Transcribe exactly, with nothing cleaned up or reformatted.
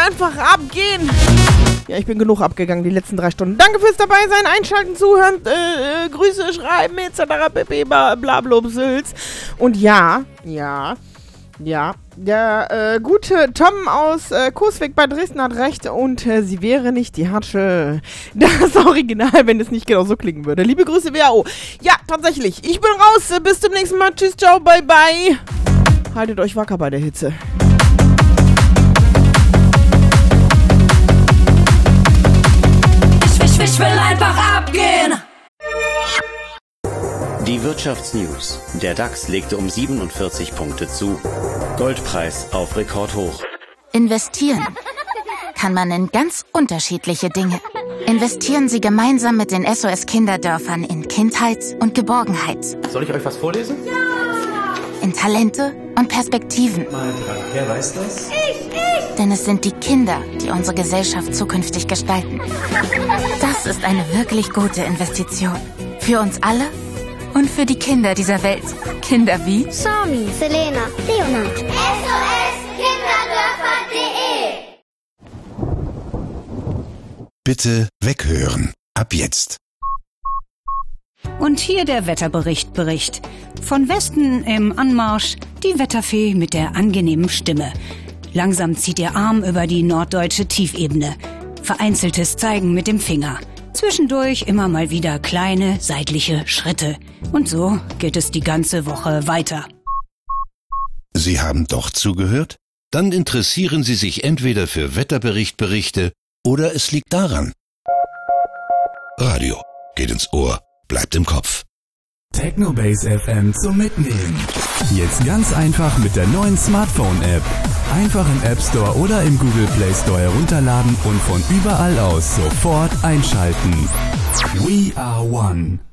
einfach abgehen. Ja, ich bin genug abgegangen die letzten drei Stunden. Danke fürs dabei sein, einschalten, zuhören, äh, äh, Grüße schreiben, et cetera pp, blablabsülz. Und ja, ja, ja, der äh, gute Tom aus äh, Coesweg bei Dresden hat recht und äh, sie wäre nicht die Hatsche. Das Original, wenn es nicht genau so klingen würde. Liebe Grüße, W A O. Ja, tatsächlich, ich bin raus. Bis zum nächsten Mal. Tschüss, ciao, bye, bye. Haltet euch wacker bei der Hitze. Ich, ich will einfach abgehen. Die Wirtschaftsnews. Der DAX legte um siebenundvierzig Punkte zu. Goldpreis auf Rekordhoch. Investieren kann man in ganz unterschiedliche Dinge. Investieren Sie gemeinsam mit den S O S-Kinderdörfern in Kindheit und Geborgenheit. Soll ich euch was vorlesen? Ja! In Talente und Perspektiven. Mein Dank. Wer weiß das? Ich, ich! Denn es sind die Kinder, die unsere Gesellschaft zukünftig gestalten. Das ist eine wirklich gute Investition. Für uns alle und für die Kinder dieser Welt. Kinder wie Sami, Selena, Leonard. S O S Kinderdörfer punkt de Bitte weghören. Ab jetzt. Und hier der Wetterbericht Bericht. Von Westen im Anmarsch die Wetterfee mit der angenehmen Stimme. Langsam zieht ihr Arm über die norddeutsche Tiefebene. Vereinzeltes Zeigen mit dem Finger. Zwischendurch immer mal wieder kleine seitliche Schritte. Und so geht es die ganze Woche weiter. Sie haben doch zugehört? Dann interessieren Sie sich entweder für Wetterberichtberichte oder es liegt daran. Radio geht ins Ohr, bleibt im Kopf. Technobase F M zum Mitnehmen. Jetzt ganz einfach mit der neuen Smartphone-App. Einfach im App Store oder im Google Play Store herunterladen und von überall aus sofort einschalten. We are one.